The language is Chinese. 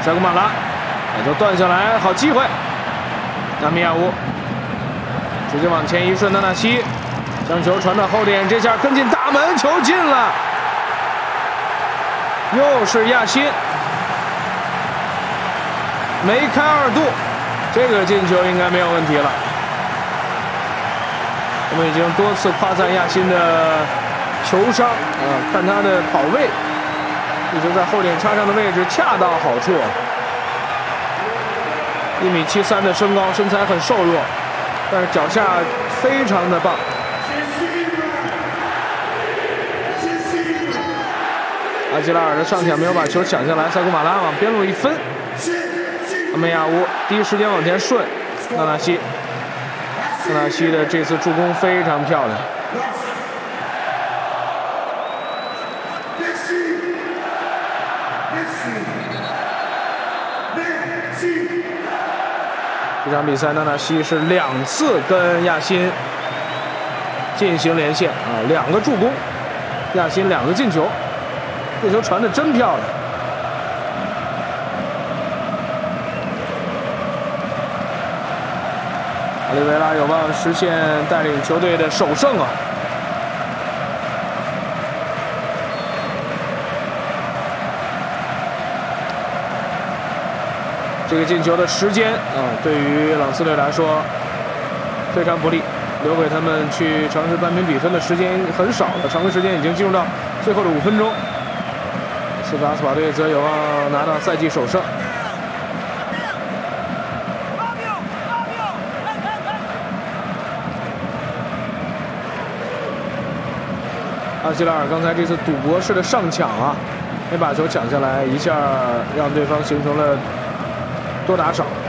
塞古马拉，把球断下来，好机会。纳米亚乌直接往前一顺，纳纳西将球传到后点，这下跟进大门，球进了。又是亚辛，梅开2度，这个进球应该没有问题了。我们已经多次夸赞亚辛的球商看他的跑位，一直在后点插上的位置恰到好处。1.73米的身高，身材很瘦弱，但是脚下非常的棒。阿吉拉尔的上抢没有把球抢下来，塞古马拉往边路一分，阿梅亚乌第一时间往前顺，纳纳西的这次助攻非常漂亮。这场比赛纳纳西是2次跟亚辛进行连线2个助攻，亚辛2个进球，这球传的真漂亮。奥利维拉有望实现带领球队的首胜啊！这个进球的时间对于朗斯队来说非常不利，留给他们去尝试扳平比分的时间很少了，常规时间已经进入到最后的5分钟。斯科阿斯巴队则有望拿到赛季首胜。阿吉拉尔刚才这次赌博式的上抢没把球抢下来，一下让对方形成了多打少。